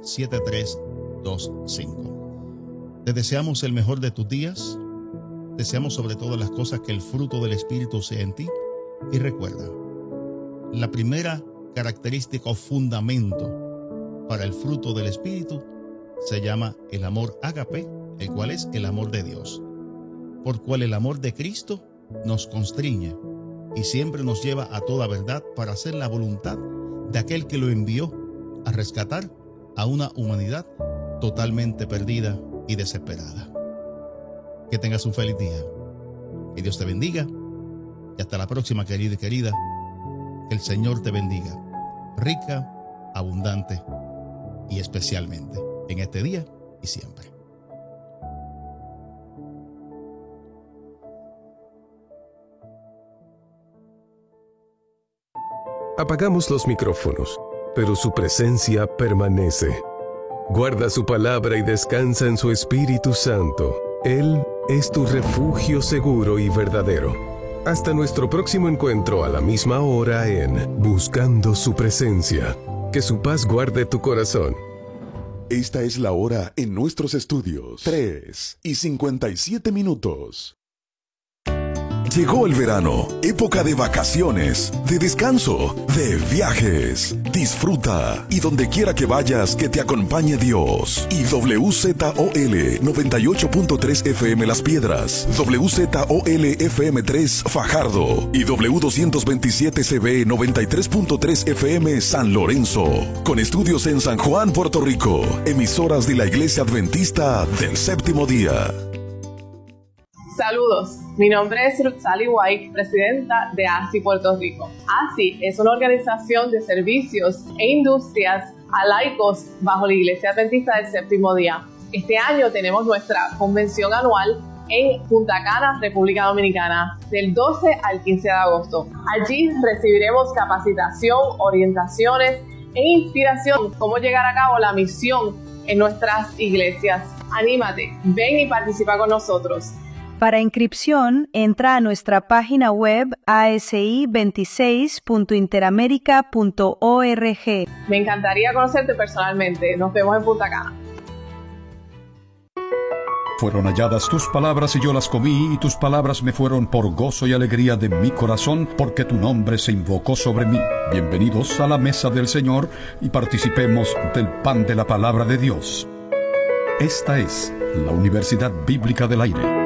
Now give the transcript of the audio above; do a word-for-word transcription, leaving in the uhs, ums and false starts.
siete tres dos cinco. Te deseamos el mejor de tus días. Deseamos sobre todas las cosas que el fruto del Espíritu sea en ti. Y recuerda, la primera característica o fundamento para el fruto del Espíritu se llama el amor ágape, el cual es el amor de Dios, por cual el amor de Cristo nos constriñe y siempre nos lleva a toda verdad para hacer la voluntad de aquel que lo envió a rescatar a una humanidad totalmente perdida y desesperada. Que tengas un feliz día. Que Dios te bendiga. Y hasta la próxima, querida y querida. Que el Señor te bendiga. Rica, abundante y especialmente en este día y siempre. Apagamos los micrófonos, pero su presencia permanece. Guarda su palabra y descansa en su Espíritu Santo. Él es tu refugio seguro y verdadero. Hasta nuestro próximo encuentro a la misma hora en Buscando su Presencia. Que su paz guarde tu corazón. Esta es la hora en nuestros estudios. tres y cincuenta y siete minutos. Llegó el verano, época de vacaciones, de descanso, de viajes. Disfruta y donde quiera que vayas, que te acompañe Dios. Y W Z O L noventa y ocho punto tres F M Las Piedras, W Z O L F M tres Fajardo y W doscientos veintisiete C B noventa y tres punto tres F M San Lorenzo. Con estudios en San Juan, Puerto Rico. Emisoras de la Iglesia Adventista del Séptimo Día. Saludos, mi nombre es Ruth Sally White, presidenta de A S I Puerto Rico. A S I es una organización de servicios e industrias a laicos bajo la Iglesia Adventista del Séptimo Día. Este año tenemos nuestra convención anual en Punta Cana, República Dominicana, del doce al quince de agosto. Allí recibiremos capacitación, orientaciones e inspiración cómo llegar a cabo la misión en nuestras iglesias. Anímate, ven y participa con nosotros. Para inscripción, entra a nuestra página web a s i veintiséis punto interamerica punto org. Me encantaría conocerte personalmente. Nos vemos en Punta Cana. Fueron halladas tus palabras y yo las comí, y tus palabras me fueron por gozo y alegría de mi corazón, porque tu nombre se invocó sobre mí. Bienvenidos a la mesa del Señor y participemos del pan de la palabra de Dios. Esta es la Universidad Bíblica del Aire.